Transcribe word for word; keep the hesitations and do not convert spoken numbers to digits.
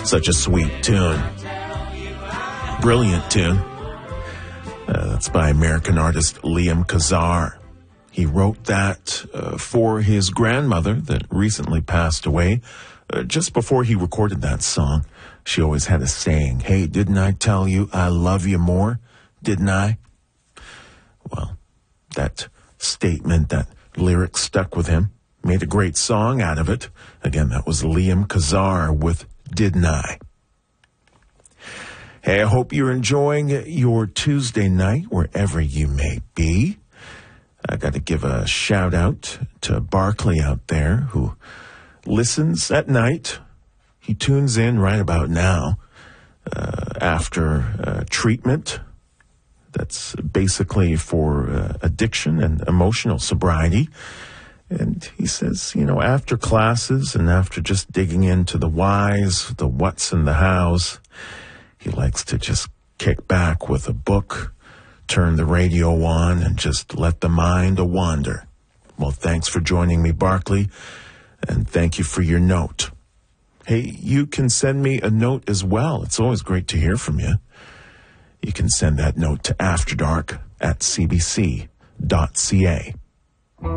Such a sweet tune. Brilliant tune. Uh, that's by American artist Liam Kazar. He wrote that uh, for his grandmother that recently passed away. Uh, just before he recorded that song, she always had a saying, "Hey, didn't I tell you I love you more? Didn't I?" Well, that statement, that lyric stuck with him, made a great song out of it. Again, that was Liam Kazar with Didn't I? Hey, I hope you're enjoying your Tuesday night wherever you may be. I got to give a shout out to Barkley out there who listens at night. He tunes in right about now uh, after uh, treatment. That's basically for uh, addiction and emotional sobriety. And he says, you know, after classes and after just digging into the whys, the whats and the hows, he likes to just kick back with a book, turn the radio on, and just let the mind a-wander. Well, thanks for joining me, Barkley, and thank you for your note. Hey, you can send me a note as well. It's always great to hear from you. You can send that note to afterdark at c b c dot c a.